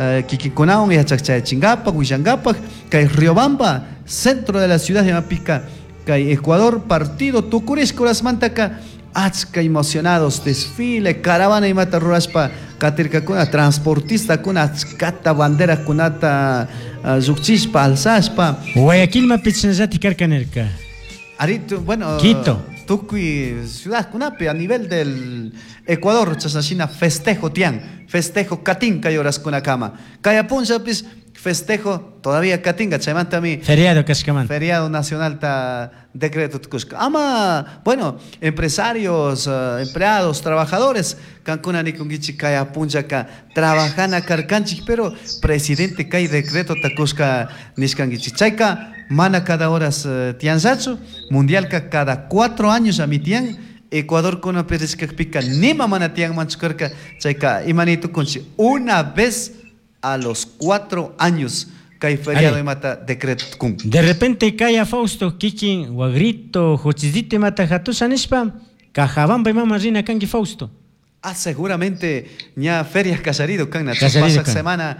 Kikikunawan Yachachayachingapak, Huillangapak, Kay Riobamba, centro de la ciudad de Mapica, Kay Ecuador, partido Tucuriscolas Mantaca, Achka emocionados, desfile, caravana y mata ruraspa, Catirca kuna, transportista kuna, Achkata bandera kunata, Zuchispa, Alzaspa. Guayaquil Mapichanzati Carcanerca. Bueno, Quito. Tucuy, ciudad Cunape, a nivel del Ecuador, Chasachina, festejo Tian, festejo Catinca y horas Cunacama. Cayapuncha, pues, festejo todavía Catinga, Chaymanta a mí. Feriado Cascamanta. Feriado nacional ta decreto Tucusca. Ama, bueno, empresarios, empleados, trabajadores, Cancuna ni Kungichi Cayapuncha, trabajana Carcanchi, pero presidente Cay decreto Tacusca Niscangichi. Chayka. Mana cada horas tianzatsu, mundial cada 4 años a mi tian, Ecuador con una peresca pica, nima mana tian manchucarca, chaika, imanito conchi, una vez a los 4 años, cae feriado y mata decreto kun. De repente cae Fausto, Kikin, Guagrito, Jochizite mata Jatusanespa, Cajabamba y Mama Rina Kangi Fausto. Seguramente ya ferias casarido, Kanna, pasa semana.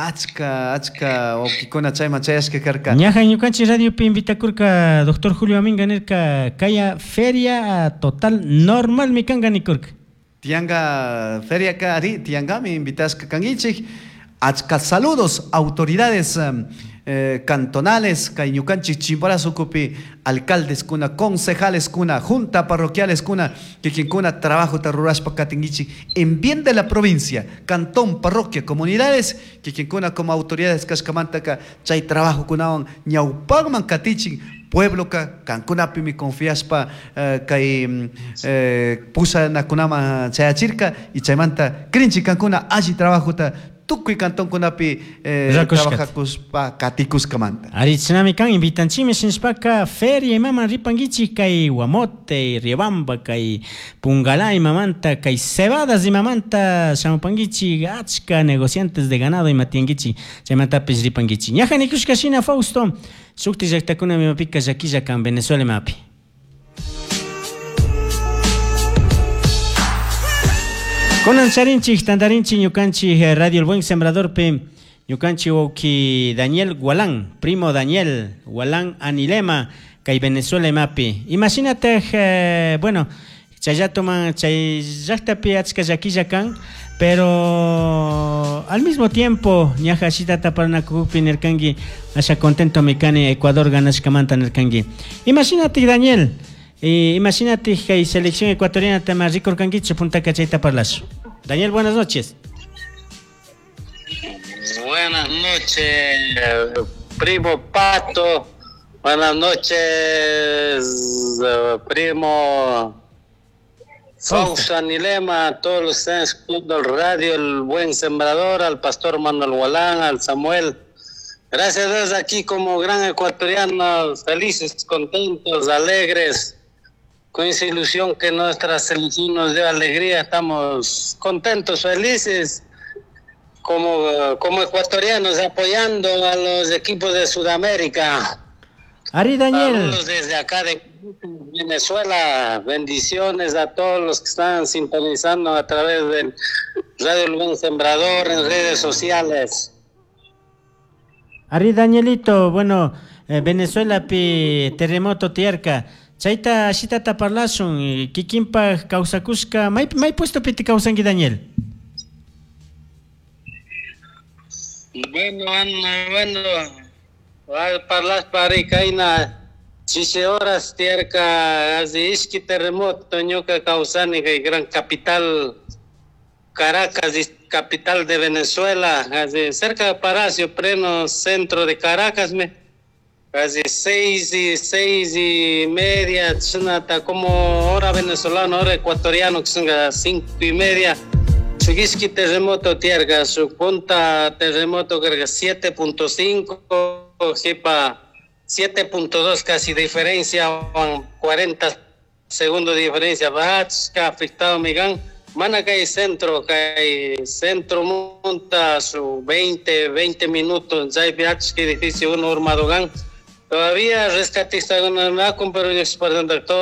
Achka, o Kikona Chayma Chayashka Karka. Ñaja Ñucanchi Radio P invita Kurka, doctor Julio Aminga Nerka, Kaya feria total normal mi kanga ni Kurka. Tianga feria Kari, Tianga me invitas Kangichik. Achka saludos, autoridades cantonales, Kaiñucanchi Chimbarazo Cupi, alcaldes kuna, concejales kuna, junta parroquiales kuna, que quien kuna trabajo taruraspa Katingichi, en bien de la provincia, cantón, parroquia, comunidades, que quien kuna como autoridades Cascamantaka, chay trabajo kunawan, ñaupagman Katichin, pueblo ka, Cancunapi mi confiaspa, kay pusa nakunama chayachirka, y chaymanta, Crinchi Cancuna, allí trabajo ta. Tukuy cantón kunapi trabajakuspa katikuskamanta. Aritznami kan invitanchimi sinspaka feria imama ripangichi kay Guamote, Riobamba, kay Pungalá imamanta, kay cebadas imamanta, Xamopangichi, achka negociantes de ganado imatiangichi, chaymantapis ripangichi. Ñaja nikushkashina Fausto, sukti llaktakuna mimapika llakilla kan Venezuela mapi. Conan Charinchi, Tandarinchi, Ñucanchi, Radio El Buen Sembrador, P. Ñucanchi, Oki Daniel Gualán, primo Daniel Gualán Anilema, Kay Venezuela Mapi. Imagínate, bueno, Chayatoma, Chayaktapi, Achkayakiyakan, pero al mismo tiempo, Ñajashita Taparnakupi, Nerkangi, Asha contento Mekane, Ecuador ganas Kamanta Nerkangi. Imagínate, Daniel. Imagínate que hay selección ecuatoriana tema rico canguiche punta cachaita parlazo. Daniel, buenas noches. Buenas noches, primo Pato. Buenas noches, primo Fausto Anilema, a todos los que están escuchando el radio, el buen sembrador, al pastor Manuel Gualán, al Samuel. Gracias a Dios aquí como gran ecuatorianos, felices, contentos, alegres. Con esa ilusión que nuestra selección nos dio alegría, estamos contentos, felices, como ecuatorianos, apoyando a los equipos de Sudamérica. Ari Daniel. Saludos desde acá de Venezuela, bendiciones a todos los que están sintonizando a través del Radio El Buen Sembrador en redes sociales. Ari Danielito, bueno, Venezuela pi terremoto tierca. Chaita ashita taparlasun, kikimpa causakusca, may puesto piti causangi Daniel. Bueno, parlas paricaina, 6 horas tierca, así iski terremoto, ñoca causani, gran capital, Caracas, capital de Venezuela, así cerca de Palacio, pleno centro de Caracas, casi 6:30, hasta como hora venezolana, hora ecuatoriana, que son las 5:30. Sugiski terremoto tierra, su punta terremoto creo que 7.5, jepa 7.2 casi diferencia, 40 segundos de diferencia, Bachka afectado Migán, Manacay centro monta su 20 minutos, ya hay edificio 1 Urmadogán. Todavía rescatista con pero exportando todo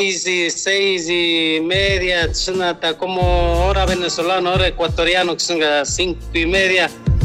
6:30, hasta como hora venezolana, hora ecuatoriana, que son las 5:30.